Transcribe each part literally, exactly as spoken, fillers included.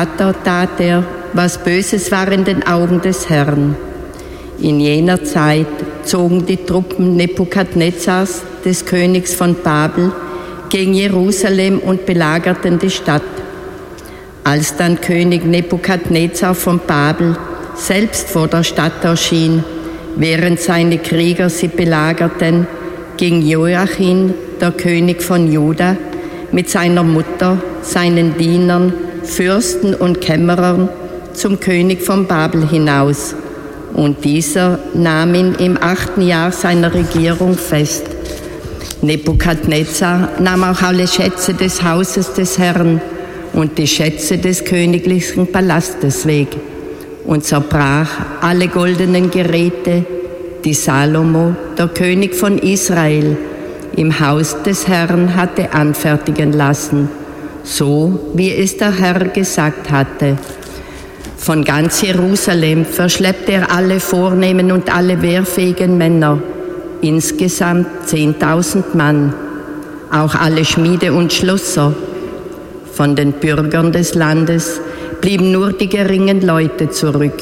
Vater tat er, was Böses war in den Augen des Herrn. In jener Zeit zogen die Truppen Nebukadnezars, des Königs von Babel, gegen Jerusalem und belagerten die Stadt. Als dann König Nebukadnezar von Babel selbst vor der Stadt erschien, während seine Krieger sie belagerten, ging Joachim, der König von Juda, mit seiner Mutter, seinen Dienern, Fürsten und Kämmerern zum König von Babel hinaus. Und dieser nahm ihn im achten Jahr seiner Regierung fest. Nebukadnezar nahm auch alle Schätze des Hauses des Herrn und die Schätze des königlichen Palastes weg und zerbrach alle goldenen Geräte, die Salomo, der König von Israel, im Haus des Herrn hatte anfertigen lassen, so wie es der Herr gesagt hatte. Von ganz Jerusalem verschleppte er alle vornehmen und alle wehrfähigen Männer, insgesamt zehntausend Mann, auch alle Schmiede und Schlosser. Von den Bürgern des Landes blieben nur die geringen Leute zurück.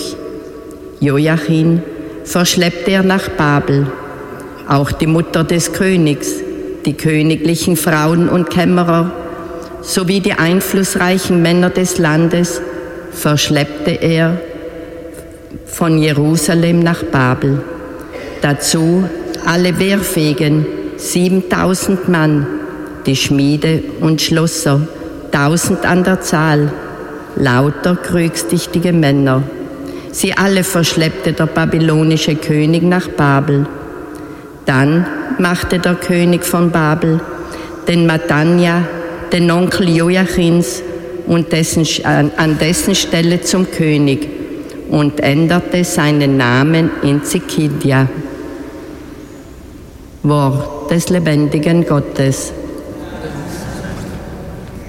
Joachim verschleppte er nach Babel, auch die Mutter des Königs, die königlichen Frauen und Kämmerer, sowie die einflussreichen Männer des Landes verschleppte er von Jerusalem nach Babel. Dazu alle Wehrfähigen, siebentausend Mann, die Schmiede und Schlosser, tausend an der Zahl, lauter kriegsdichtige Männer. Sie alle verschleppte der babylonische König nach Babel. Dann machte der König von Babel den Matanja, den Onkel Joachims, und dessen, an dessen Stelle zum König und änderte seinen Namen in Zedekija. Wort des lebendigen Gottes.